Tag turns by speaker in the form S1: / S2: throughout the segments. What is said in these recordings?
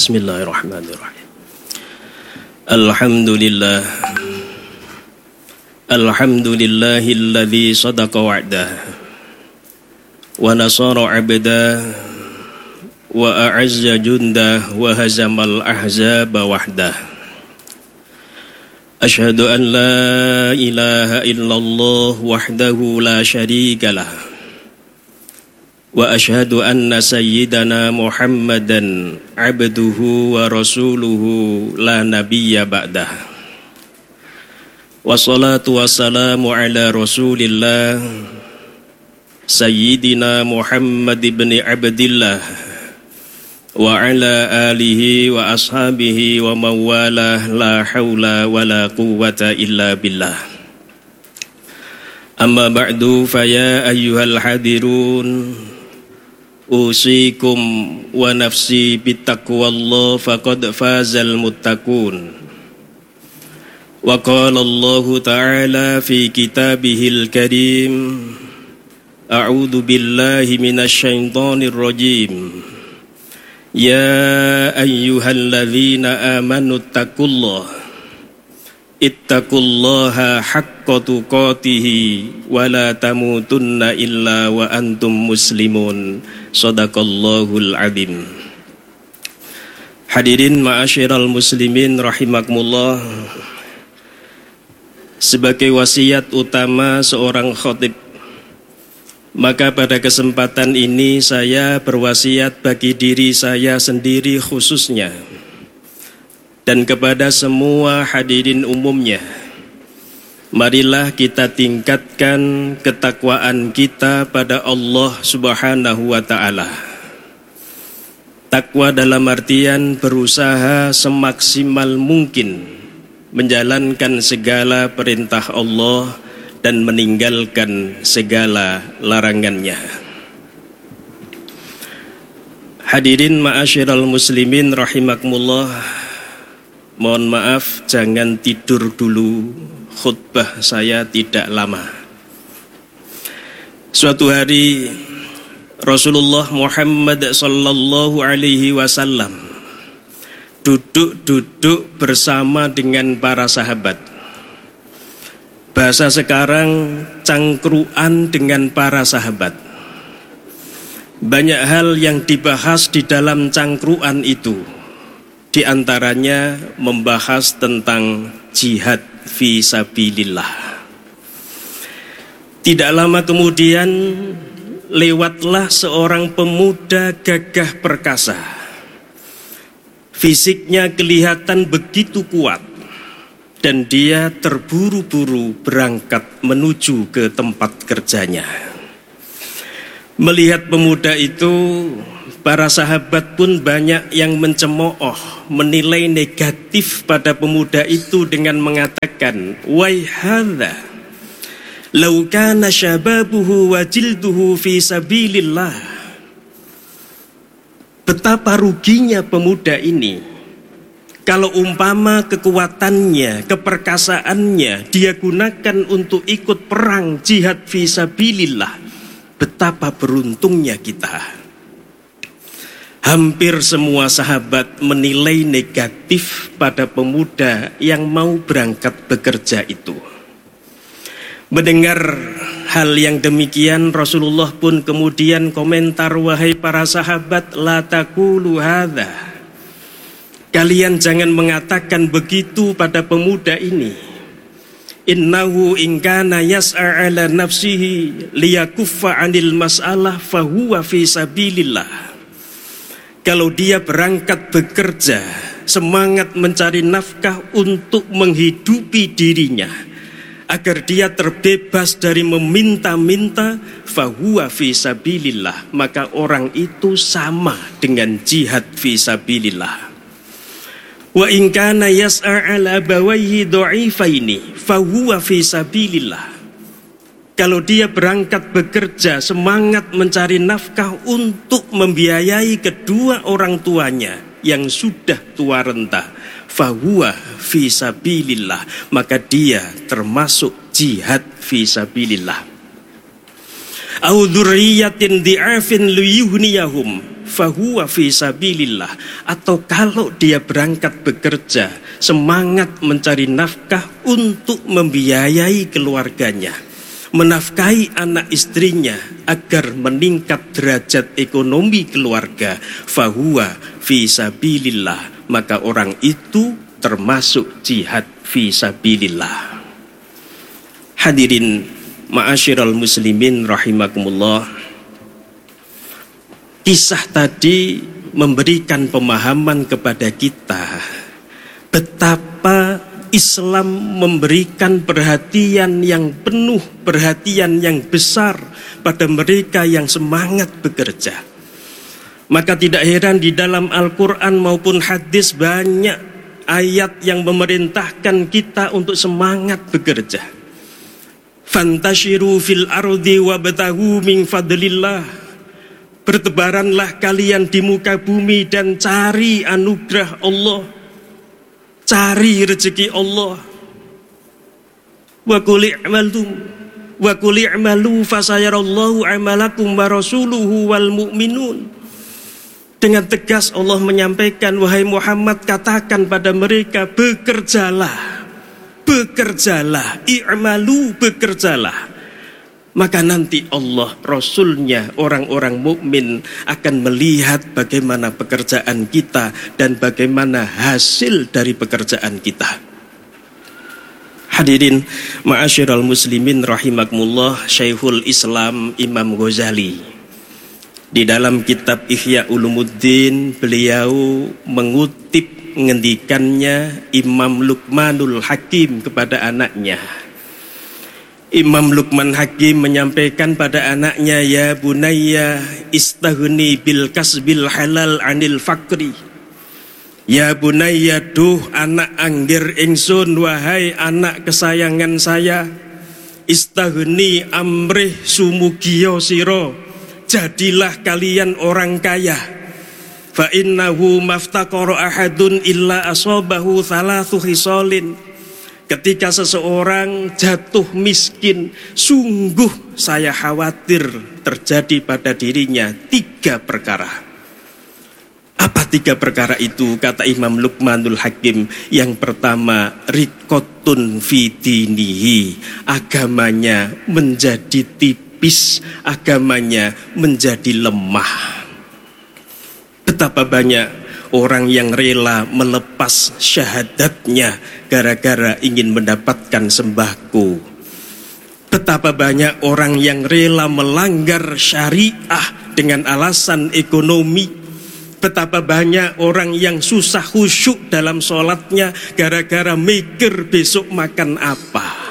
S1: Bismillahirrahmanirrahim. Alhamdulillah. Alhamdulillahilladzi sadaqa wa'dah wa nasara 'abdah wa a'azza jundah wa hazamal ahzaba wahdah. Asyhadu an la ilaha illallah wahdahu la syarika lah. Wa asyhadu anna sayyidana Muhammadan abduhu wa rasuluhu la nabiyya ba'dah. Wassalatu wassalamu ala rasulillah sayyidina Muhammad ibn Abdillah wa ala alihi wa ashabihi wa mawalah la hawla wa la quwwata illa billah. Amma ba'du fa ya ayyuhal hadirun usikum wa nafsi bittaqwallah faqad fazal muttaqun. Wa qala Allah ta'ala fi kitabihil karim a'udzu billahi minasy syaithanir rajim. Ya ayyuhalladzina amanu ittaqullaha haqqa tuqatihi wa la tamutunna illa wa antum muslimun. Shadaqallahul azim. Hadirin ma'asyiral muslimin rahimakumullah. Sebagai wasiat utama seorang khatib, maka pada kesempatan ini saya berwasiat bagi diri saya sendiri khususnya dan kepada semua hadirin umumnya. Marilah kita tingkatkan ketakwaan kita pada Allah Subhanahu wa ta'ala. Takwa dalam artian berusaha semaksimal mungkin menjalankan segala perintah Allah dan meninggalkan segala larangannya. Hadirin ma'asyiral muslimin rahimakumullah. Mohon maaf, jangan tidur dulu, khutbah saya tidak lama. Suatu hari Rasulullah Muhammad sallallahu alaihi wasallam duduk bersama dengan para sahabat. Bahasa sekarang cangkruan dengan para sahabat. Banyak hal yang dibahas di dalam cangkruan itu. Di antaranya membahas tentang jihad fi sabilillah. Tidak lama kemudian lewatlah seorang pemuda gagah perkasa. Fisiknya kelihatan begitu kuat dan dia terburu-buru berangkat menuju ke tempat kerjanya. Melihat pemuda itu, para sahabat pun banyak yang mencemooh, menilai negatif pada pemuda itu dengan mengatakan, "Wai hadza law kana syababuhu wa jilduhu fi sabilillah." Betapa ruginya pemuda ini kalau umpama kekuatannya, keperkasaannya dia gunakan untuk ikut perang jihad fi sabilillah. Betapa beruntungnya kita. Hampir semua sahabat menilai negatif pada pemuda yang mau berangkat bekerja itu. Mendengar hal yang demikian, Rasulullah pun kemudian komentar, "Wahai para sahabat, la taqulu hadza." Kalian jangan mengatakan begitu pada pemuda ini. Innahu in kana yas'a ala nafsihi liyakuffa 'anil mas'alah fahuwa fi sabilillah. Kalau dia berangkat bekerja, semangat mencari nafkah untuk menghidupi dirinya, agar dia terbebas dari meminta-minta, fahuwa fi sabilillah, maka orang itu sama dengan jihad fi sabilillah. Wa in kana yas'a ala abawayhi dha'ifaini fahuwa fi sabilillah. Kalau dia berangkat bekerja, semangat mencari nafkah untuk membiayai kedua orang tuanya yang sudah tua renta, fahuwa fi sabilillah, maka dia termasuk jihad fi sabilillah. au dzurriyyatin di'afin liyughniyahum fahuwa fi sabilillah, atau kalau dia berangkat bekerja semangat mencari nafkah untuk membiayai keluarganya, menafkahi anak istrinya agar meningkat derajat ekonomi keluarga, fahuwa fi sabilillah, maka orang itu termasuk jihad fi sabilillah. Hadirin ma'asyiral muslimin rahimakumullah, kisah tadi memberikan pemahaman kepada kita betapa Islam memberikan perhatian yang penuh, perhatian yang besar pada mereka yang semangat bekerja. Maka tidak heran di dalam Al-Quran maupun hadis banyak ayat yang memerintahkan kita untuk semangat bekerja. Fantashiru fil ardi wabtaghu min fadlillah. Bertebaranlah kalian di muka bumi dan cari anugerah Allah, cari rezeki Allah. Wa qul i'malu fasayarallahu amalakum wa rasuluhu wal mu'minun. Dengan tegas Allah menyampaikan, wahai Muhammad, katakan pada mereka, bekerjalah, bekerjalah, i'malu, bekerjalah. Maka nanti Allah, Rasulnya, orang-orang mukmin akan melihat bagaimana pekerjaan kita dan bagaimana hasil dari pekerjaan kita. Hadirin ma'asyiral muslimin rahimakumullah, Syekhul Islam Imam Ghazali di dalam kitab Ihya Ulumuddin, beliau mengutip ngendikannya Imam Luqmanul Hakim kepada anaknya. Imam Luqman Hakim menyampaikan pada anaknya, ya bunayya istaghni bil kasbil halal anil fakri. Ya bunayya, duh anak anggir ingsun, wahai anak kesayangan saya, istaghni amrih sumugiyo siro, jadilah kalian orang kaya. Fa innahu maftaqara ahadun illa asabahu thalathu khisalin. Ketika seseorang jatuh miskin, sungguh saya khawatir terjadi pada dirinya 3 perkara. Apa 3 perkara itu? Kata Imam Luqmanul Hakim, yang pertama, riqotun fi dinihi, agamanya menjadi tipis, agamanya menjadi lemah. Betapa banyak orang yang rela melepas syahadatnya gara-gara ingin mendapatkan sembako. Betapa banyak orang yang rela melanggar syariah dengan alasan ekonomi. Betapa banyak orang yang susah khusyuk dalam sholatnya gara-gara mikir besok makan apa.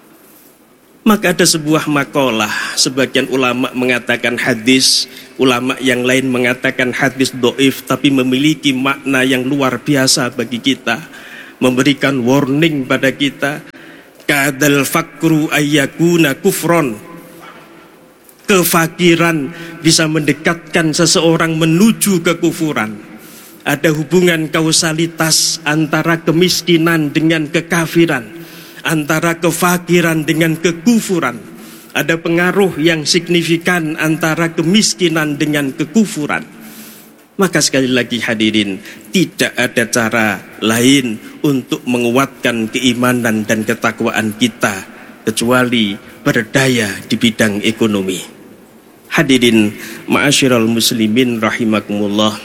S1: Maka ada sebuah makalah, sebagian ulama mengatakan hadis, ulama yang lain mengatakan hadis dhaif, tapi memiliki makna yang luar biasa bagi kita, memberikan warning pada kita. Kadal fakru ayyakuna kufron. Kefakiran bisa mendekatkan seseorang menuju kekufuran. Ada hubungan kausalitas antara kemiskinan dengan kekafiran, antara kefakiran dengan kekufuran. Ada pengaruh yang signifikan antara kemiskinan dengan kekufuran. Maka sekali lagi hadirin, tidak ada cara lain untuk menguatkan keimanan dan ketakwaan kita kecuali berdaya di bidang ekonomi. Hadirin ma'asyiral muslimin rahimakumullah.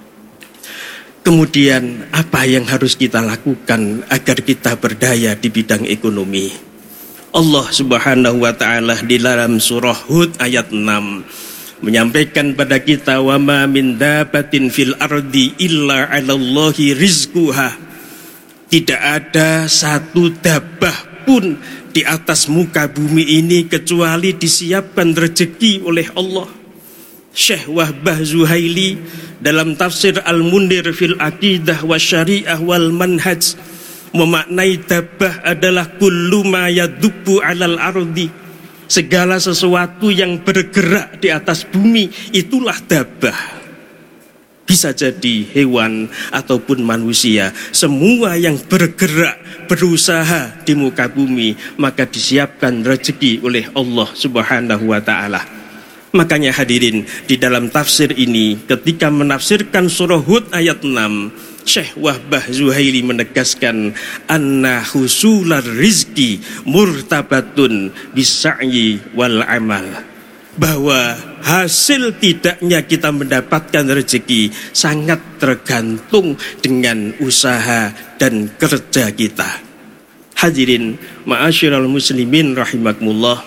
S1: Kemudian apa yang harus kita lakukan agar kita berdaya di bidang ekonomi? Allah Subhanahu wa taala di dalam surah Hud ayat 6 menyampaikan pada kita, wa ma min dabatin fil ardi illa 'alallahi rizquha. Tidak ada satu dabah pun di atas muka bumi ini kecuali disiapkan rezeki oleh Allah. Syekh Wahbah Zuhaili dalam tafsir Al-Munir fil Aqidah wa Syariah wal Manhaj memaknai dabah adalah kullu ma yadubbu 'alal ardi. Segala sesuatu yang bergerak di atas bumi itulah dabah. Bisa jadi hewan ataupun manusia, semua yang bergerak, berusaha di muka bumi, maka disiapkan rezeki oleh Allah Subhanahu wa taala. Makanya hadirin, di dalam tafsir ini ketika menafsirkan surah Hud ayat 6, Syekh Wahbah Zuhaili menegaskan anna husular rizki murtabatun bisa'yi wal amal, bahwa hasil tidaknya kita mendapatkan rezeki sangat tergantung dengan usaha dan kerja kita. Hadirin ma'asyiral muslimin rahimakumullah,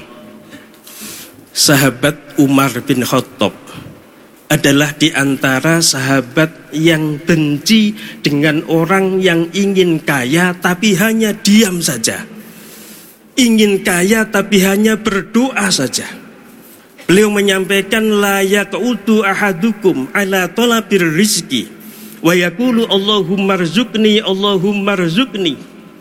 S1: sahabat Umar bin Khattab adalah di antara sahabat yang benci dengan orang yang ingin kaya tapi hanya diam saja, ingin kaya tapi hanya berdoa saja. Beliau menyampaikan la yaqutu ahadukum ala talabir rizki wa yaqulu Allahumma rzuqni Allahumma rzuqni.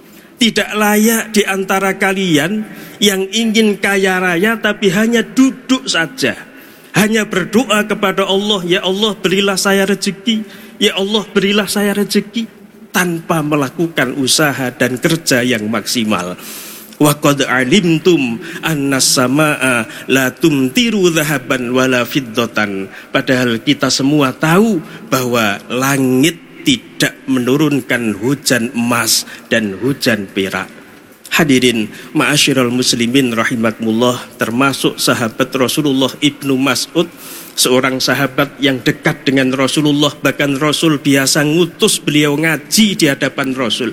S1: Tidak layak di antara kalian yang ingin kaya raya tapi hanya duduk saja, hanya berdoa kepada Allah, ya Allah berilah saya rezeki, ya Allah berilah saya rezeki, tanpa melakukan usaha dan kerja yang maksimal. Wa qad alimtum annas samaa la tumtiru dhahaban wala fiddatan. Padahal kita semua tahu bahwa langit tidak menurunkan hujan emas dan hujan perak. Hadirin ma'asyiral muslimin rahimakumullah, termasuk sahabat Rasulullah Ibnu Mas'ud, seorang sahabat yang dekat dengan Rasulullah, bahkan Rasul biasa ngutus beliau ngaji di hadapan Rasul.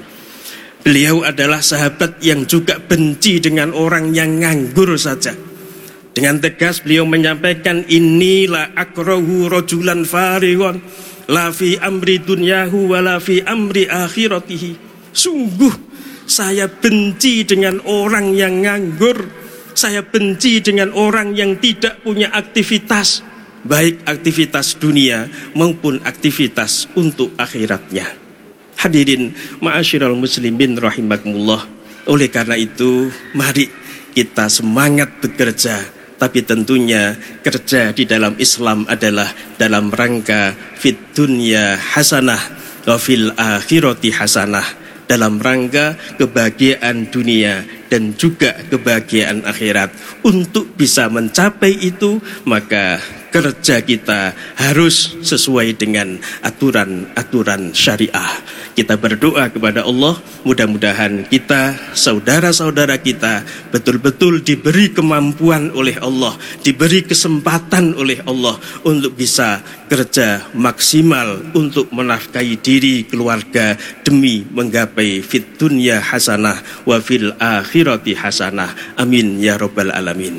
S1: Beliau adalah sahabat yang juga benci dengan orang yang nganggur saja. Dengan tegas beliau menyampaikan, inilah akrahu rajulan farigon la fi amri dunyahu wa la fi amri akhiratihi. Sungguh saya benci dengan orang yang nganggur, saya benci dengan orang yang tidak punya aktivitas, baik aktivitas dunia maupun aktivitas untuk akhiratnya. Hadirin ma'asyiral muslimin rahimakumullah, oleh karena itu mari kita semangat bekerja, tapi tentunya kerja di dalam Islam adalah dalam rangka fid dunya hasanah wa fil akhirati hasanah, dalam rangka kebahagiaan dunia dan juga kebahagiaan akhirat. Untuk bisa mencapai itu, maka kerja kita harus sesuai dengan aturan-aturan syariah. Kita berdoa kepada Allah, mudah-mudahan kita, saudara-saudara kita, betul-betul diberi kemampuan oleh Allah, diberi kesempatan oleh Allah untuk bisa kerja maksimal untuk menafkahi diri, keluarga, demi menggapai fit dunya hasanah wa fil akhirati hasanah. Amin ya rabbal alamin.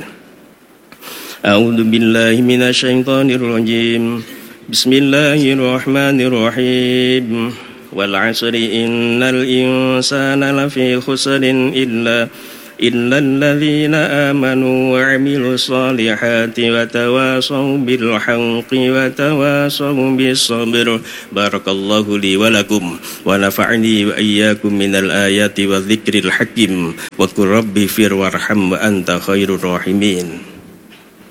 S1: A'udzu billahi minasyaitonir rajim. Bismillahirrahmanirrahim. Wal 'asri innal insana lafi khusrin illa alladzina amanu wa 'amilus solihati wa tawasaw bil haqqi wa tawasaw bis sabr. Barakallahu li wa lakum wa nafa'ani wa iyyakum minal ayati wa dzikril hakim wa qur rabbi fir warham wa anta khairur rahimin.